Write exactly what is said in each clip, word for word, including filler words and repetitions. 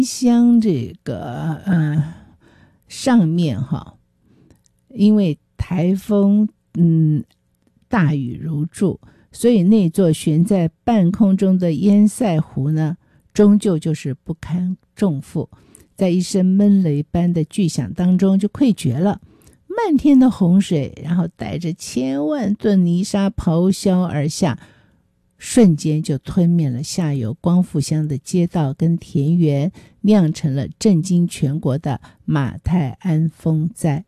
乡这个呃上面哈，因为台风嗯大雨如注，所以那座悬在半空中的烟塞湖呢，终究就是不堪重负，在一声闷雷般的巨响当中就溃决了。漫天的洪水，然后带着千万吨泥沙咆哮而下，瞬间就吞灭了下游光复乡的街道跟田园，酿成了震惊全国的马泰安风灾。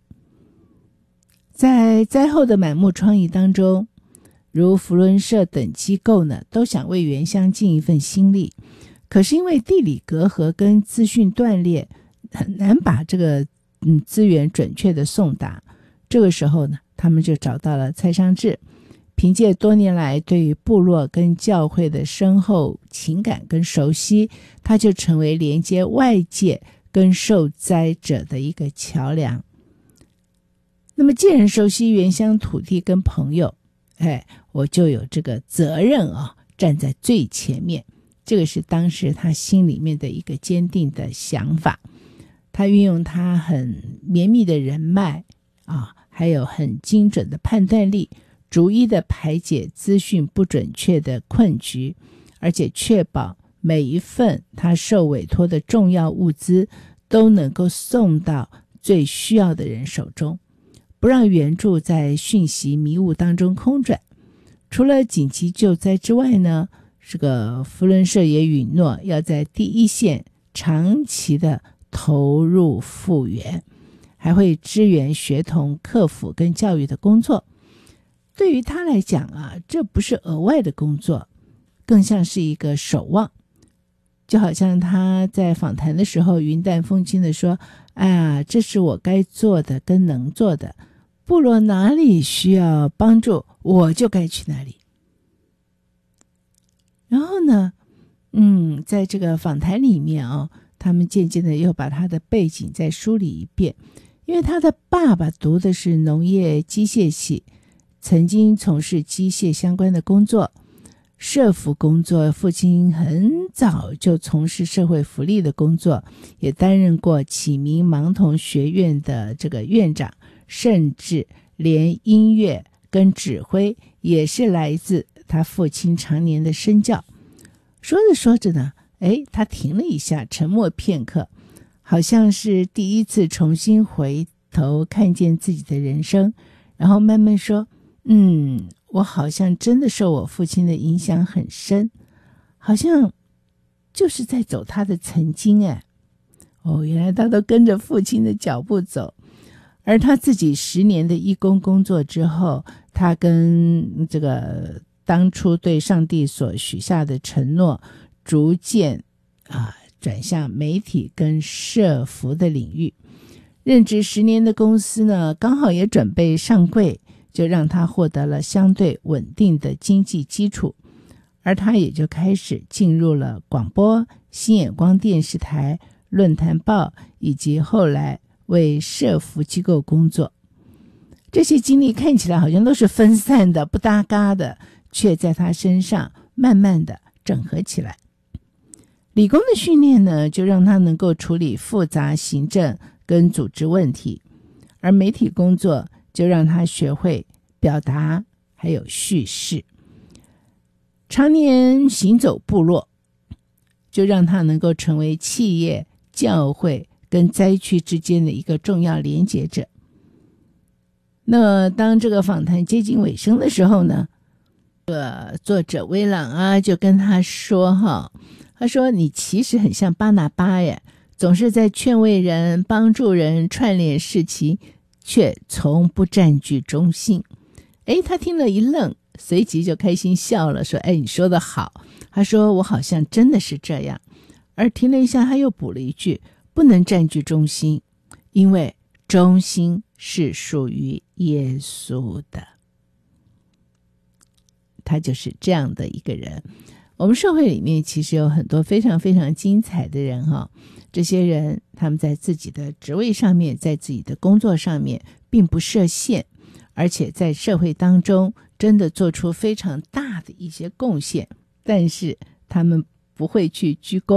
在灾后的满目疮痍当中，如扶轮社等机构呢，都想为原乡尽一份心力，可是因为地理隔阂跟资讯断裂，很难把这个嗯资源准确的送达。这个时候呢，他们就找到了蔡尚志，凭借多年来对于部落跟教会的深厚情感跟熟悉，他就成为连接外界跟受灾者的一个桥梁。那么既然熟悉原乡土地跟朋友，哎，我就有这个责任啊，站在最前面。这个是当时他心里面的一个坚定的想法。他运用他很绵密的人脉啊，还有很精准的判断力，逐一的排解资讯不准确的困局，而且确保每一份他受委托的重要物资都能够送到最需要的人手中，不让援助在讯息迷雾当中空转。除了紧急救灾之外呢，这个扶轮社也允诺要在第一线长期的投入复原，还会支援学童课辅跟教育的工作。对于他来讲啊，这不是额外的工作，更像是一个守望。就好像他在访谈的时候云淡风轻的说，哎呀，这是我该做的跟能做的，部落哪里需要帮助我就该去哪里。然后呢嗯，在这个访谈里面啊、哦，他们渐渐的又把他的背景再梳理一遍。因为他的爸爸读的是农业机械系，曾经从事机械相关的工作，社福工作，父亲很早就从事社会福利的工作，也担任过启明盲童学院的这个院长，甚至连音乐跟指挥也是来自他父亲常年的身教。说着说着呢，诶，他停了一下，沉默片刻，好像是第一次重新回头看见自己的人生，然后慢慢说，嗯，我好像真的受我父亲的影响很深，好像就是在走他的曾经。哎，哦，原来他都跟着父亲的脚步走。而他自己十年的义工工作之后，他跟这个当初对上帝所许下的承诺，逐渐啊转向媒体跟社福的领域。任职十年的公司呢，刚好也准备上柜，就让他获得了相对稳定的经济基础，而他也就开始进入了广播、新眼光电视台、论坛报，以及后来为社福机构工作。这些经历看起来好像都是分散的、不搭嘎的，却在他身上慢慢的整合起来。理工的训练呢，就让他能够处理复杂行政跟组织问题，而媒体工作就让他学会表达还有叙事。常年行走部落，就让他能够成为企业、教会跟灾区之间的一个重要连结者。那当这个访谈接近尾声的时候呢，呃，作者威朗啊就跟他说哈，他说你其实很像巴拿巴耶，总是在劝慰人、帮助人、串联事情，却从不占据中心。诶，他听了一愣，随即就开心笑了，说，诶，你说得好。他说我好像真的是这样。而停了一下，他又补了一句，不能占据中心，因为中心是属于耶稣的。他就是这样的一个人。我们社会里面其实有很多非常非常精彩的人哈，这些人他们在自己的职位上面，在自己的工作上面并不设限，而且在社会当中真的做出非常大的一些贡献，但是他们不会去居功。